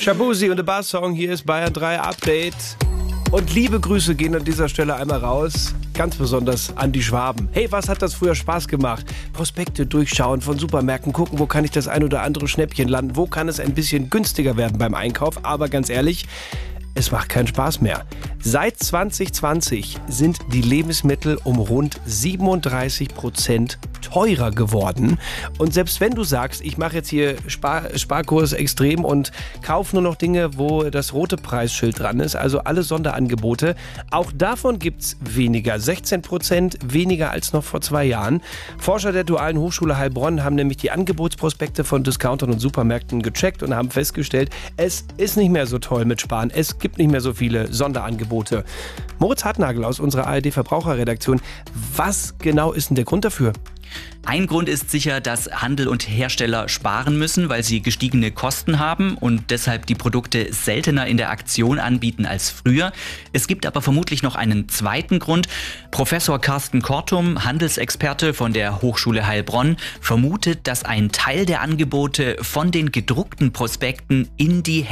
Shabuzi und der Bass-Song, hier ist Bayern 3 Update. Und liebe Grüße gehen an dieser Stelle einmal raus, ganz besonders an die Schwaben. Hey, was hat das früher Spaß gemacht? Prospekte durchschauen von Supermärkten, gucken, wo kann ich das ein oder andere Schnäppchen landen, wo kann es ein bisschen günstiger werden beim Einkauf. Aber ganz ehrlich, es macht keinen Spaß mehr. Seit 2020 sind die Lebensmittel um rund 37% teurer geworden. Und selbst wenn du sagst, ich mache jetzt hier Sparkurs extrem und kaufe nur noch Dinge, wo das rote Preisschild dran ist, also alle Sonderangebote, auch davon gibt es weniger. 16% weniger als noch vor 2 Jahren. Forscher der Dualen Hochschule Heilbronn haben nämlich die Angebotsprospekte von Discountern und Supermärkten gecheckt und haben festgestellt, es ist nicht mehr so toll mit Sparen. Es gibt nicht mehr so viele Sonderangebote. Moritz Hartnagel aus unserer ARD-Verbraucherredaktion. Was genau ist denn der Grund dafür? Ein Grund ist sicher, dass Handel und Hersteller sparen müssen, weil sie gestiegene Kosten haben und deshalb die Produkte seltener in der Aktion anbieten als früher. Es gibt aber vermutlich noch einen zweiten Grund. Professor Carsten Kortum, Handelsexperte von der Hochschule Heilbronn, vermutet, dass ein Teil der Angebote von den gedruckten Prospekten in die